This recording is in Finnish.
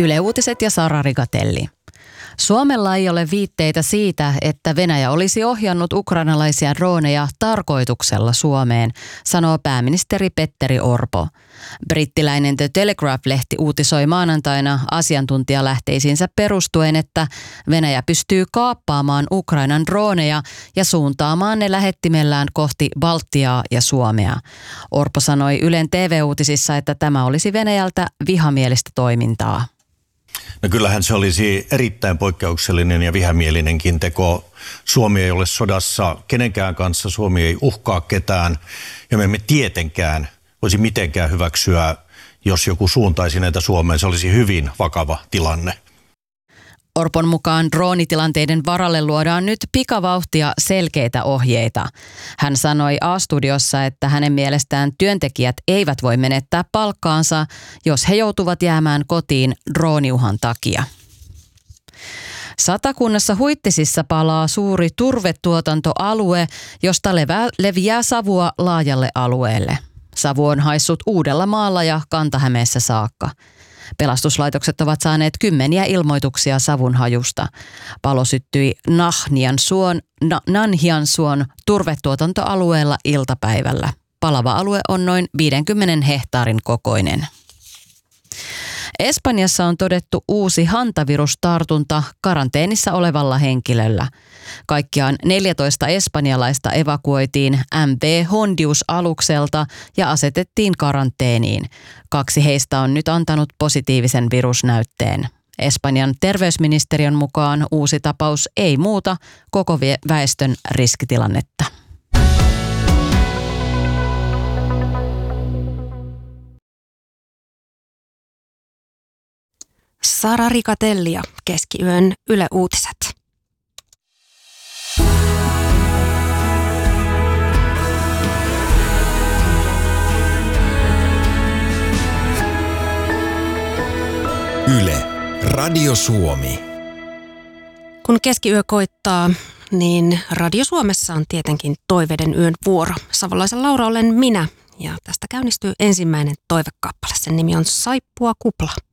Yle Uutiset ja Sara Rigatelli. Suomella ei ole viitteitä siitä, että Venäjä olisi ohjannut ukrainalaisia droneja tarkoituksella Suomeen, sanoo pääministeri Petteri Orpo. Brittiläinen The Telegraph-lehti uutisoi maanantaina asiantuntijalähteisiinsä perustuen, että Venäjä pystyy kaappaamaan Ukrainan droneja ja suuntaamaan ne lähettimellään kohti Baltiaa ja Suomea. Orpo sanoi Ylen TV-uutisissa, että tämä olisi Venäjältä vihamielistä toimintaa. No kyllähän se olisi erittäin poikkeuksellinen ja vihamielinenkin teko. Suomi ei ole sodassa kenenkään kanssa, Suomi ei uhkaa ketään ja me emme tietenkään voisi mitenkään hyväksyä, jos joku suuntaisi näitä Suomeen. Se olisi hyvin vakava tilanne. Orpon mukaan droonitilanteiden varalle luodaan nyt pikavauhtia selkeitä ohjeita. Hän sanoi A-studiossa, että hänen mielestään työntekijät eivät voi menettää palkkaansa, jos he joutuvat jäämään kotiin drooniuhan takia. Satakunnassa Huittisissa palaa suuri turvetuotantoalue, josta leviää savua laajalle alueelle. Savu on haissut Uudellamaalla ja Kanta-Hämeessä saakka. Pelastuslaitokset ovat saaneet kymmeniä ilmoituksia savun hajusta. Palo syttyi Nanhiansuon turvetuotantoalueella iltapäivällä. Palava alue on noin 50 hehtaarin kokoinen. Espanjassa on todettu uusi hantavirustartunta karanteenissa olevalla henkilöllä. Kaikkiaan 14 espanjalaista evakuoitiin MV Hondius-alukselta ja asetettiin karanteeniin. 2 heistä on nyt antanut positiivisen virusnäytteen. Espanjan terveysministeriön mukaan uusi tapaus ei muuta koko väestön riskitilannetta. Sara Rigatelli ja Keskiyön Yle Uutiset. Yle, Radio Suomi. Kun keskiyö koittaa, niin Radio Suomessa on tietenkin toiveiden yön vuoro. Savolaisen Laura olen minä ja tästä käynnistyy ensimmäinen toivekappale. Sen nimi on Saippua kupla.